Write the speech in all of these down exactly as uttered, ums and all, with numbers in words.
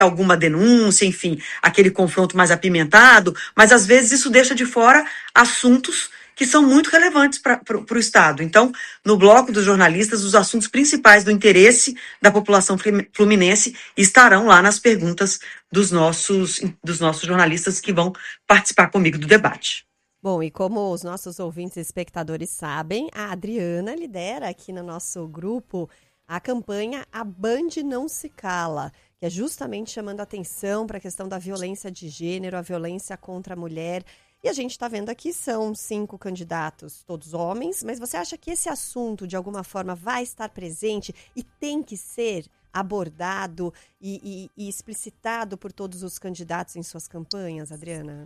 alguma denúncia, enfim, aquele confronto mais apimentado, mas às vezes isso deixa de fora assuntos que são muito relevantes para o Estado. Então, no bloco dos jornalistas, os assuntos principais do interesse da população fluminense estarão lá nas perguntas dos nossos, dos nossos jornalistas que vão participar comigo do debate. Bom, e como os nossos ouvintes e espectadores sabem, a Adriana lidera aqui no nosso grupo a campanha A Band Não Se Cala, que é justamente chamando atenção para a questão da violência de gênero, a violência contra a mulher. E a gente está vendo aqui, são cinco candidatos, todos homens, mas você acha que esse assunto, de alguma forma, vai estar presente e tem que ser abordado e, e, e explicitado por todos os candidatos em suas campanhas, Adriana?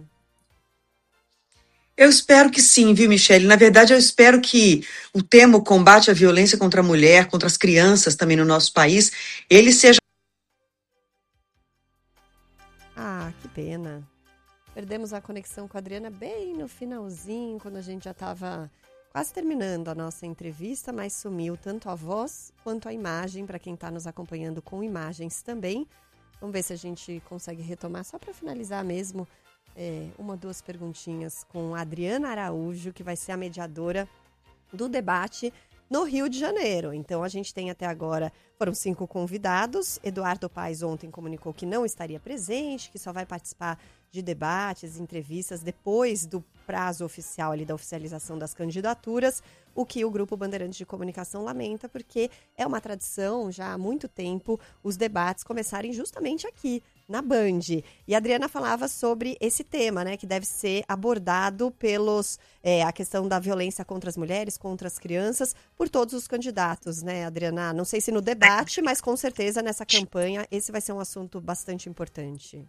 Eu espero que sim, viu, Michele? Na verdade, eu espero que o tema o combate à violência contra a mulher, contra as crianças também no nosso país, ele seja... Ah, que pena. Perdemos a conexão com a Adriana bem no finalzinho, quando a gente já estava quase terminando a nossa entrevista, mas sumiu tanto a voz quanto a imagem, para quem está nos acompanhando com imagens também. Vamos ver se a gente consegue retomar, só para finalizar mesmo, é, uma ou duas perguntinhas com a Adriana Araújo, que vai ser a mediadora do debate no Rio de Janeiro. Então, a gente tem até agora, foram cinco convidados. Eduardo Paes ontem comunicou que não estaria presente, que só vai participar de debates, entrevistas, depois do prazo oficial ali da oficialização das candidaturas, o que o Grupo Bandeirantes de Comunicação lamenta, porque é uma tradição já há muito tempo os debates começarem justamente aqui, na Band. E a Adriana falava sobre esse tema, né, que deve ser abordado pelos, é, a questão da violência contra as mulheres, contra as crianças, por todos os candidatos, né, Adriana? Não sei se no debate, mas com certeza nessa campanha esse vai ser um assunto bastante importante.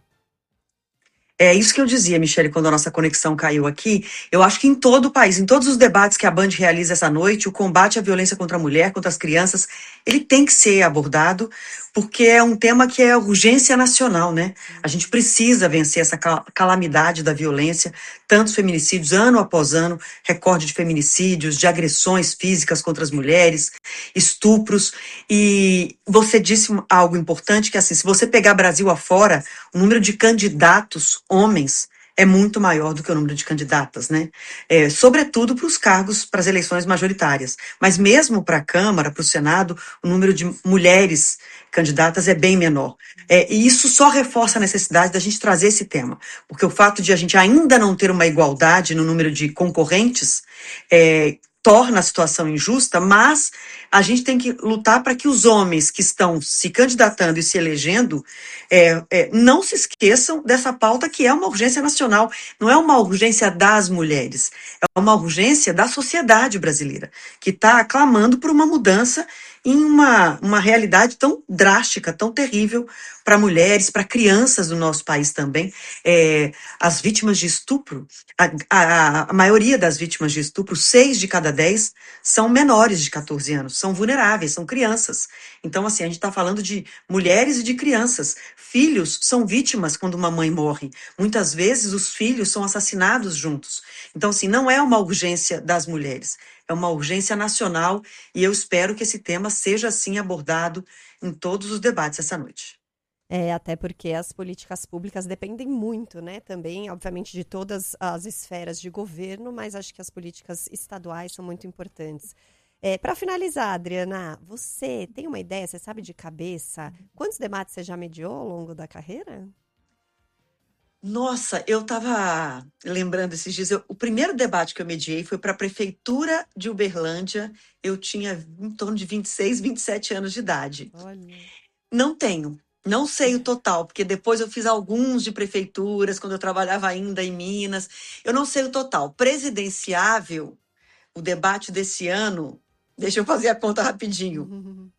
É isso que eu dizia, Michele, quando a nossa conexão caiu aqui. Eu acho que em todo o país, em todos os debates que a Band realiza essa noite, o combate à violência contra a mulher, contra as crianças, ele tem que ser abordado, porque é um tema que é urgência nacional, né? A gente precisa vencer essa calamidade da violência, tantos feminicídios, ano após ano, recorde de feminicídios, de agressões físicas contra as mulheres, estupros. E você disse algo importante, que assim, se você pegar Brasil afora, o número de candidatos homens é muito maior do que o número de candidatas, né? É, sobretudo para os cargos, para as eleições majoritárias. Mas mesmo para a Câmara, para o Senado, o número de mulheres candidatas é bem menor. É, e isso só reforça a necessidade da gente trazer esse tema. Porque o fato de a gente ainda não ter uma igualdade no número de concorrentes é, torna a situação injusta, mas a gente tem que lutar para que os homens que estão se candidatando e se elegendo é, é, não se esqueçam dessa pauta que é uma urgência nacional, não é uma urgência das mulheres, é uma urgência da sociedade brasileira, que está clamando por uma mudança em uma, uma realidade tão drástica, tão terrível para mulheres, para crianças do nosso país também. É, as vítimas de estupro, a, a, a maioria das vítimas de estupro, seis de cada dez, são menores de catorze anos, são vulneráveis, são crianças. Então, assim, a gente está falando de mulheres e de crianças. Filhos são vítimas quando uma mãe morre. Muitas vezes os filhos são assassinados juntos. Então, assim, não é uma urgência das mulheres, é uma urgência nacional e eu espero que esse tema seja, assim, abordado em todos os debates essa noite. É, até porque as políticas públicas dependem muito, né, também, obviamente, de todas as esferas de governo, mas acho que as políticas estaduais são muito importantes. É, para finalizar, Adriana, você tem uma ideia, você sabe de cabeça, quantos debates você já mediou ao longo da carreira? Nossa, eu estava lembrando esses dias, eu, o primeiro debate que eu mediei foi para a Prefeitura de Uberlândia, eu tinha em torno de vinte e seis, vinte e sete anos de idade. Olha. Não tenho, não sei o total, porque depois eu fiz alguns de prefeituras, quando eu trabalhava ainda em Minas, eu não sei o total. Presidenciável, o debate desse ano, deixa eu fazer a conta rapidinho,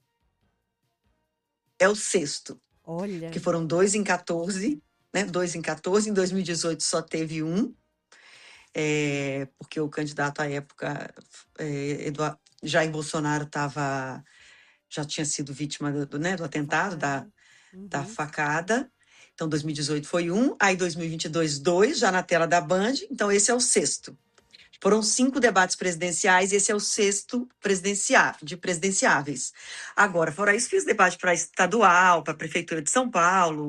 é o sexto, Olha. que foram dois em quatorze, né? Dois em quatorze, em dois mil e dezoito só teve um, é, porque o candidato à época, é, Eduardo, Jair Bolsonaro, tava, já tinha sido vítima do, né, do atentado, da, Uhum. da facada. Então, dois mil e dezoito foi um, aí dois mil e vinte e dois, dois, já na tela da Band. Então, esse é o sexto. Foram cinco debates presidenciais, esse é o sexto presidencial, de presidenciáveis. Agora, fora isso, fiz debate para estadual, para a Prefeitura de São Paulo,